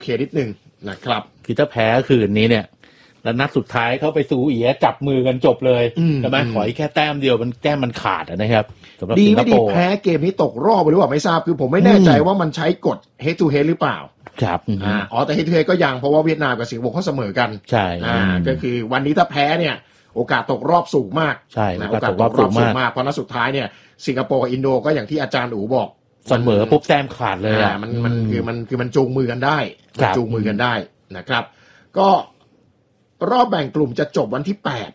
เคนิดนึงนะครับคือถ้าแพ้คืนนี้เนี่ยแล้วนัดสุดท้ายเขาไปซูเอียจับมือกันจบเลยใช่ไหมขอแค่แต้มเดียวมันแต้มมันขาดนะครับสำหรับสิงคโปร์ดีไม่ดีแพ้เกมนี้ตกรอบไปหรือเปล่าไม่ทราบคือผมไม่แน่ใจว่ามันใช้กฎ head to head หรือเปล่าครับแต่ head to head ก็ยังเพราะว่าเวียดนามกับสิงคโปร์เขาเสมอกันใช่ก็คือวันนี้ถ้าแพ้เนี่ยโอกาสตกรอบสูงมากใช่โอกาสตกรอบสูงมากเพราะนัดสุดท้ายเนี่ยสิงคโปร์กับอินโดก็อย่างที่อาจารย์อู๋บอกเสมอปุ๊บแต้มขาดเลยมันจูงมือกันได้จูงมือกันได้นะครับก็รอบแบ่งกลุ่มจะจบวันที่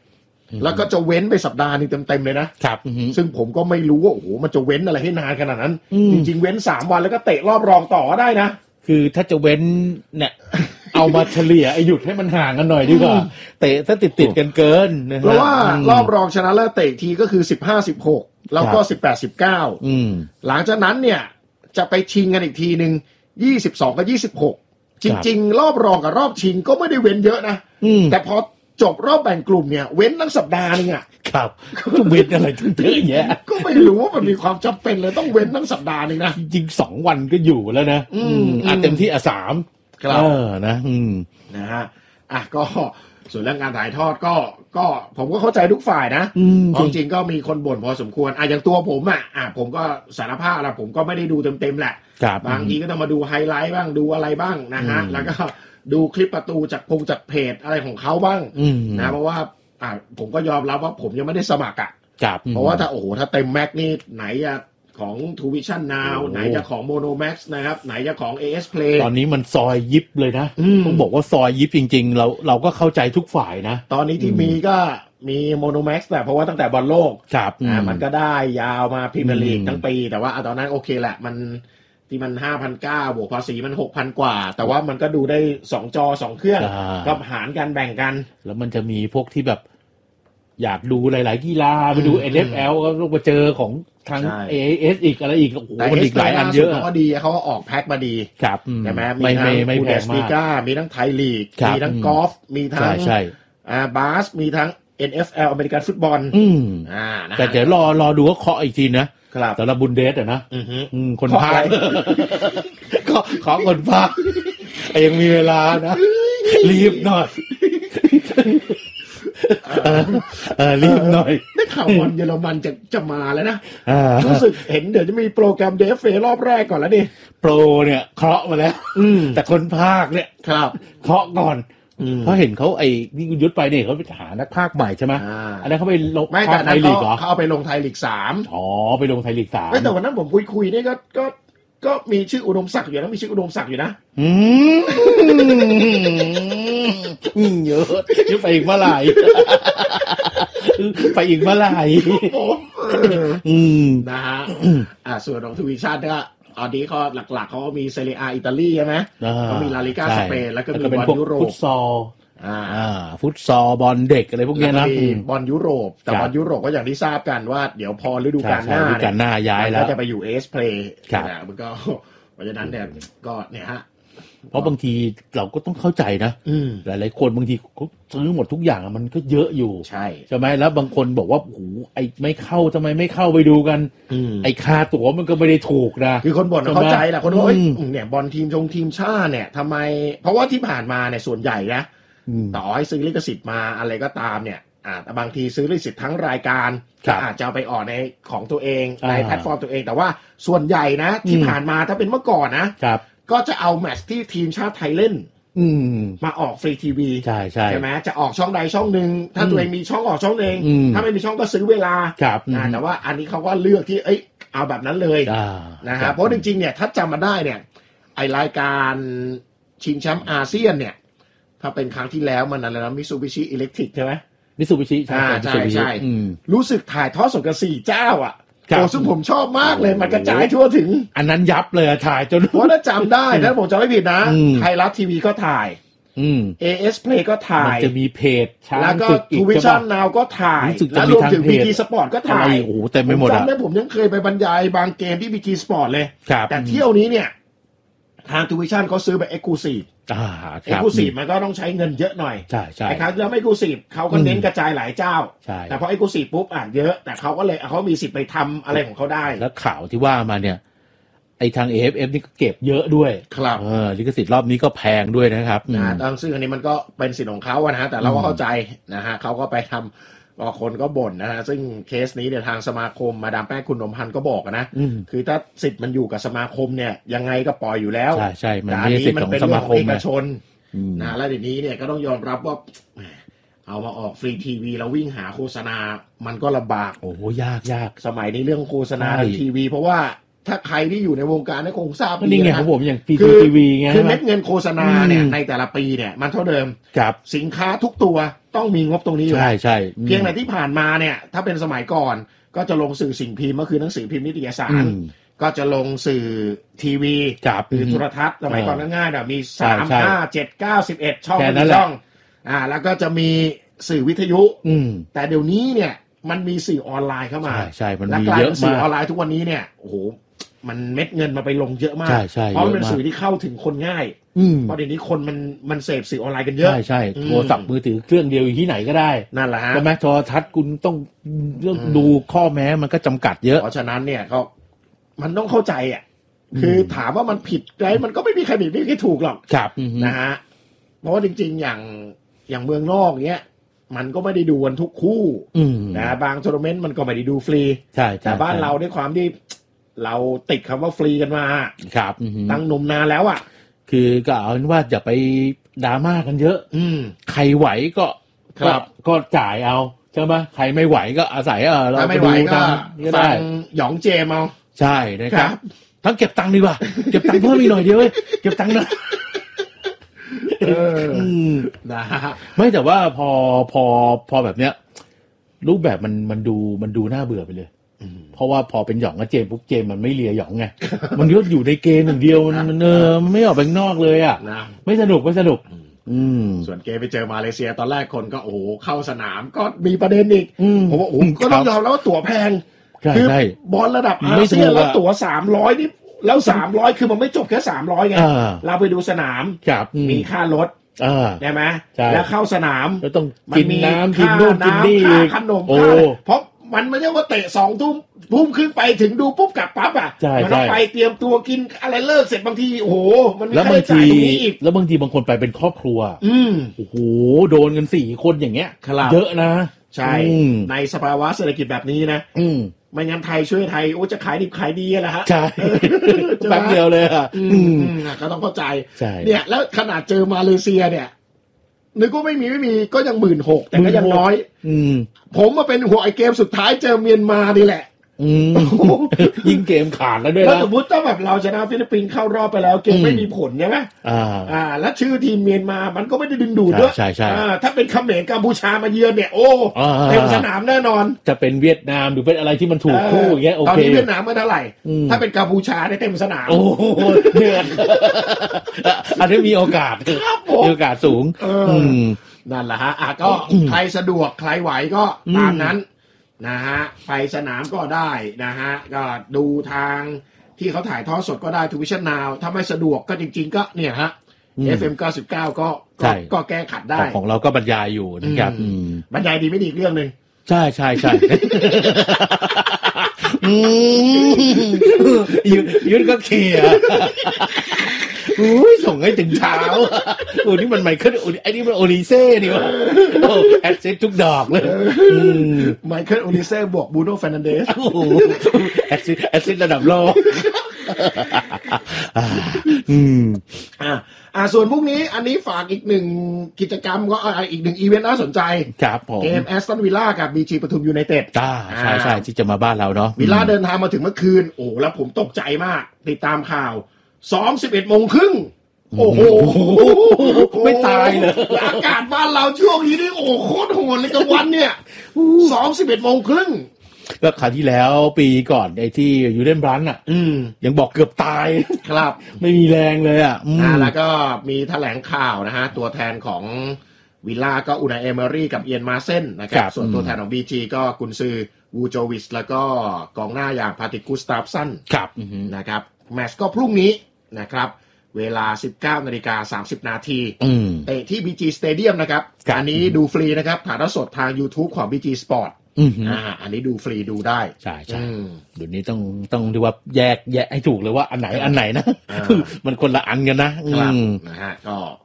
8แล้วก็จะเว้นไปสัปดาห์นึงเต็มๆเลยนะครับซึ่งผมก็ไม่รู้ว่าโอ้โหมันจะเว้นอะไรให้นานขนาดนั้นจริงๆเว้น3วันแล้วก็เตะรอบรองต่อได้นะคือถ้าจะเว้นเนี่ยเอามาเฉลี่ยหยุดให้มันห่างกันหน่อยดีกว่าเตะถ้าติดกันเกินนะเพราะว่ารอบรองชนะเลิศเตะทีก็คือ15-16แล้วก็18-19หลังจากนั้นเนี่ยจะไปชิงกันอีกทีนึง22กับ26จริงๆรอบรองกับรอบชิงก็ไม่ได้เว้นเยอะนะแต่พอจบรอบแบ่งกลุ่มเนี่ยเว้นตั้งสัปดาห์นึงอ่ะครับเว้นอะไรตั้งเยอะแยะก็ไม่รู้ว่ามันมีความจำเป็นเลยต้องเว้นตั้งสัปดาห์นึงนะจริงๆ2วันก็อยู่แล้วนะเต็มที่3 ครับนะฮะก็ส่วนเรื่องการถ่ายทอดก็ผมก็เข้าใจทุกฝ่ายนะจริงๆก็มีคนบ่นพอสมควรอย่างตัวผมผมก็สารภาพแล้วผมก็ไม่ได้ดูเต็มๆแหละบางทีก็ต้องมาดูไฮไลท์บ้างดูอะไรบ้างนะฮะแล้วก็ดูคลิปประตูจากเพจอะไรของเขาบ้างนะเพราะว่าผมก็ยอมรับว่าผมยังไม่ได้สมัครเพราะว่าถ้าเต็มแม็กนี่ไหนจะของ True Vision Now ไหนจะของ Mono Max นะครับไหนจะของ AS Play ตอนนี้มันซอยยิบเลยนะต้องบอกว่าซอยยิบจริงๆเราก็เข้าใจทุกฝ่ายนะตอนนี้ที่มีก็มี Mono Max แต่เพราะว่าตั้งแต่บอลโลกมันก็ได้ยาวมาพรีเมียร์ลีกทั้งปีแต่ว่าตอนนั้นโอเคแหละมันที่มัน 5,900 บวกภาษีมัน 6,000 กว่าแต่ว่ามันก็ดูได้2จอ2เครื่องก็หารกันแบ่งกันแล้วมันจะมีพวกที่แบบอยากดูหลายๆกีฬาไปดู NFL ก็ต้องมาเจอของทาง AS อีกอะไรอีกโอ้โหมันอีกหลายอันเยอะก็ดีเขาก็ออกแพ็คมาดีครับใช่ไหมมีทั้งบูเดสลีกามีทั้งไทยลีกมีทั้งกอล์ฟมีทั้งบาสมีทั้ง NFL อเมริกันฟุตบอลแต่เดี๋ยวรอดูว่าเคาะอีกทีนะสำหรับบุนเดสนะคนพากก็เคาะคนพากยังมีเวลานะรีบหน่อยรีบหน่อยได้ข่าววันเยอรมันจะมาแล้วนะรู้สึกเห็นเดี๋ยวจะมีโปรแกรม DFA รอบแรกก่อนแล้วดิโปรเนี่ยเคาะมาแล้วแต่คนพากเนี่ยเคาะก่อนเพราะเห็นเขานี่ยุดไปเนี่ยเขาไปหานักพากย์ใหม่ใช่ไหมอันนั้นเขาไปลงไทยลีกเหรอเขาเอาไปลงไทยลีก3 ไปลงไทยลีก3 แต่วันนั้นผมคุยนี่ก็มีชื่ออุดมศักดิ์อยู่นะมีชื่ออุดมศักดิ์อยู่นะเยอะยุดไปอีกเมื่อไหร่ไปอีกเมื่อไหร่นะฮะส่วนของทวีชาติก็ตอนนี้เขาหลักๆเขามีเซเรียอิตาลีใช่ไหมเขามีลาลิก้าสเปนแล้วก็มีบอลยุโรปฟุตซอลฟุตซอลบอลเด็กอะไรพวกนี้นะบอลยุโรปแต่บอลยุโรปก็อย่างที่ทราบกันว่าเดี๋ยวพอฤดูกาลหน้าย้ายแล้วจะไปอยู่AS Play มันก็เพราะฉะนั้นเนี่ยก็เนี่ยฮะเพราะบางทีเราก็ต้องเข้าใจนะหลายๆคนบางทีเขาซื้อหมดทุกอย่างมันก็เยอะอยู่ใช่ไหมแล้วบางคนบอกว่าโอ้โหไม่เข้าทำไมไม่เข้าไปดูกันค่าตั๋วมันก็ไม่ได้ถูกนะคือคนบ่นเข้าใจแหละคนว่าเนี่ยบอลทีมชาติเนี่ยทำไมเพราะว่าที่ผ่านมาเนี่ยส่วนใหญ่นะต่อให้ซื้อลิขสิทธิ์มาอะไรก็ตามเนี่ยแต่บางทีซื้อลิขสิทธิ์ทั้งรายการก็อาจจะเอาไปออกในของตัวเองในแพลตฟอร์มตัวเองแต่ว่าส่วนใหญ่นะที่ผ่านมาถ้าเป็นเมื่อก่อนนะก็จะเอาแมตช์ที่ทีมชาติไทยเล่นมาออกฟรีทีวีใช่ไหมจะออกช่องใดช่องหนึ่งถ้าตัวเองมีช่องออกช่องเองถ้าไม่มีช่องก็ซื้อเวลาแต่ว่าอันนี้เขาก็เลือกที่เอาแบบนั้นเลยนะฮะเพราะจริงๆเนี่ยถ้าจำมาได้เนี่ยไอรายการชิงแชมป์อาเซียนเนี่ยถ้าเป็นครั้งที่แล้วมันอะไรนะมิตซูบิชิอิเล็กทริกใช่ไหมมิตซูบิชิใช่รู้สึกถ่ายทอดสดกัน4 เจ้าซึ่งผมชอบมากเลยมันกระจายทั่วถึงอันนั้นยับเลยถ่ายจนเพราะถ้าจำได้ถ้าผมจำไม่ผิดนะไทยรัฐทีวีก็ถ่ายAS Play ก็ถ่ายมันจะมีเพจแล้วก็ True Vision Now ก็ถ่ายแล้วรวมถึง BT Sport ก็ถ่ายโอ้โหเต็มไปหมดจำได้ผมยังเคยไปบรรยายบางเกมที่ BT Sport เลยแต่เที่ยวนี้เนี่ยทาง True Vision เขาซื้อไป Exclusive Exclusive มันก็ต้องใช้เงินเยอะหน่อยใช่ไอ้ครั้งแล้วไม่ Exclusive เขาก็เน้นกระจายหลายเจ้าแต่พอ Exclusive ปุ๊บเยอะแต่เขาก็เลยเขามีสิทธิ์ไปทำอะไรของเขาได้แล้วข่าวที่ว่ามาเนี่ยไอ้ทาง AFF นี่ก็เก็บเยอะด้วยครับลิขสิทธิ์รอบนี้ก็แพงด้วยนะครับซึ่งอันนี้มันก็เป็นสิทธิ์ของเขานะฮะแต่เราก็เข้าใจนะฮะเขาก็ไปทำคนก็บ่นนะฮะซึ่งเคสนี้เนี่ยทางสมาคมมาดามแป้งคุณนมพันธ์ก็บอกนะคือถ้าสิทธิ์มันอยู่กับสมาคมเนี่ยยังไงก็ปล่อยอยู่แล้วใช่มันไม่ใช่สิทธิ์ของสมาคมเอกชนนะแล้วทีนี้เนี่ยก็ต้องยอมรับว่าเอามาออกฟรีทีวีแล้ววิ่งหาโฆษณามันก็ลำบากโอ้โหยากสมัยนี้เรื่องโฆษณาในทีวีเพราะว่าถ้าใครที่อยู่ในวงการนี่คงทราบนี่ไงของผมอย่างฟรีทีวีไงคือเม็ดเงินโฆษณาเนี่ยในแต่ละปีเนี่ยมันเท่าเดิมสินค้าทุกตัวต้องมีงบตรงนี้อยู่ใช่เพียงแต่ที่ผ่านมาเนี่ยถ้าเป็นสมัยก่อนก็จะลงสื่อสิ่งพิมพ์ก็คือหนังสือพิมพ์นิตยสารก็จะลงสื่อทีวีหรือโทรทัศน์สมัยก่อนง่ายๆแบบมี3 5 7 9 11ช่องแล้วก็จะมีสื่อวิทยุแต่เดี๋ยวนี้เนี่ยมันมีสื่อออนไลน์เข้ามาใช่มันมีเยอะมากสื่อออนไลน์ทุกวันนี้เนี่ยโอ้โหมันเม็ดเงินมาไปลงเยอะมากเพราะมันเป็นสื่อที่เข้าถึงคนง่ายเพราะเดี๋ยวนี้คนมันเสพสื่อออนไลน์กันเยอะใช่โทรศัพท์มือถือเครื่องเดียวอยู่ที่ไหนก็ได้นั่นแหละฮะใช่ไหมโทรทัศน์คุณต้องดูข้อแม้มันก็จำกัดเยอะเพราะฉะนั้นเนี่ยเขามันต้องเข้าใจอ่ะคือถามว่ามันผิดไหมมันก็ไม่มีใครผิดไม่มีใครถูกหรอกนะฮะเพราะว่าจริงๆอย่างเมืองนอกเนี้ยมันก็ไม่ได้ดูกันทุกคู่นะบางทัวร์นาเมนต์มันก็ไม่ได้ดูฟรีแต่บ้านเราด้วยความที่เราติดคำว่าฟรีกันมาครับตั้งนมนานแล้วอ่ะคือก็เอาเป็นว่าอย่าไปดราม่ากันเยอะใครไหวก็จ่ายเอาใช่ไหมใครไม่ไหวก็อาศัยเราไปดูก็ฟังหยองเจมเอาใช่นะครับทั้งเก็บตังค์ดีกว่าเก็บตังค์เพิ่มอีกหน่อยเดียวเก็บตังค์นะนะไม่แต่ว่าพอแบบเนี้ยรูปแบบมันดูน่าเบื่อไปเลยเพราะว่าพอเป็นหยองกับเจมปุ๊บเจมมันไม่เลียหยองไงมันก็อยู่ในเกมอย่างเดียวมันไม่ออกไปนอกเลยอ่ะไม่สนุกส่วนเกมไปเจอมาเลเซียตอนแรกคนก็โอ้โหเข้าสนามก็มีประเด็นอีกผมว่าก็ต้องยอมแล้วว่าตั๋วแพงคือบอลระดับอาเซียนแล้วตั๋ว300นี่แล้ว300คือมันไม่จบแค่300ไงเราไปดูสนามมีค่ารถใช่ไหมแล้วเข้าสนามแล้วต้องกินน้ำกินนู่นกินนี่ค่าขนมเพราะมันไม่ใช่ว่าเตะ2 ทุ่มขึ้นไปถึงดูปุ๊บกลับปั๊บอ่ะมันต้องไปเตรียมตัวกินอะไรเลิกเสร็จบางทีโอ้โหมันไม่ได้จ่ายตรงนี้อีกแล้วบางทีบางคนไปเป็นครอบครัวโอ้โหโดนกัน4 คนอย่างเงี้ยเยอะนะใช่ในสภาวะเศรษฐกิจแบบนี้นะไม่งั้นไทยช่วยไทยโอ้จะขายดิบขายดีแหละฮะใช่แป๊บเดียวเลยอ่ะก็ต้องเข้าใจเนี่ยแล้วขนาดเจอมาเลเซียเนี่ยนึกว่าไม่มีก็ยัง16,000แต่ก็ยังน้อยผมมาเป็นหัวไอเกมสุดท้ายเจอเมียนมานี่แหละยิงเกมขาดแล้วด้วยนะแล้วสมมติถ้าแบบเราชนะฟิลิปปินส์เข้ารอบไปแล้วเกมไม่มีผลใช่ไหมแล้วชื่อทีมเมียนมามันก็ไม่ได้ดึงดูดด้วยใช่ถ้าเป็นเขมรกัมพูชามาเยือนเนี่ยโอ้เต็มสนามแน่นอนจะเป็นเวียดนามหรือเป็นอะไรที่มันถูกคู่อย่างเงี้ยโอเคตอนนี้เวียดนามไม่เท่าไหร่ถ้าเป็นกัมพูชาได้เต็มสนามโอ้เดือดอันนี้มีโอกาสสูงนั่นแหละฮะก็ใครสะดวกใครไหวก็ตามนั้นนะฮะไปสนามก็ได้นะฮะก็ดูทางที่เขาถ่ายทอดสดก็ได้ทูวิชั่นนาวถ้าไม่สะดวกก็จริงๆก็เนี่ยฮะ FM 99ก็แก้ขัดได้ของเราก็บรรยายอยู่นะครับบรรยายดีไม่ดีอีกเรื่องนึงใช่ยุดก็เคลียร์ส่งให้ถึงเช้านี่มันไมเคิลไอ้นี่มันโอลิเซ่นี่วะแอดเซตทุกดอกเลยไมเคิลโอลิเซ่บวกบูโน่เฟร์นันเดสแอดเซตระดับโลกส่วนพวกนี้อันนี้ฝากอีกหนึ่งกิจกรรมก็อีกหนึ่งอีเวนต์น่าสนใจครับผมเกมแอสตันวิลล่ากับบีจีปทุมยูไนเต็ดใช่ที่จะมาบ้านเราเนาะวิลล่าเดินทางมาถึงเมื่อคืนโอ้แล้วผมตกใจมากติดตามข่าวซ้อม 11:30 น.โอ้โหไม่ตายเลยอากาศบ้านเราช่วงนี้นี่โอ้โคตรโหดเลยกลางวันเนี่ยซ้อม 11:30 น. ก็คราวที่แล้วปีก่อนไอ้ที่ยูเดนบรันอ่ะยังบอกเกือบตายครับไม่มีแรงเลยอ่ะแล้วก็มีแถลงข่าวนะฮะตัวแทนของวิลล่าก็อูนายเอเมอรี่กับเอียนมาเซ่นนะครับส่วนตัวแทนของ BG ก็กุนซือวูโจวิชแล้วก็กองหน้าอย่างพาติกุสตาฟสันนะครับแมตช์ก็พรุ่งนี้นะครับเวลา 19:30 น.เตะที่ BG Stadium นะครับอันนี้ดูฟรีนะครับถ่ายทอดสดทาง YouTube ของ BG Sport อันนี้ดูฟรีดูได้ใช่เดี๋ยวนี้ต้องเรียกว่าแยกให้ถูกเลยว่าอันไหนนะมันคนละอันกันนะนะฮะก็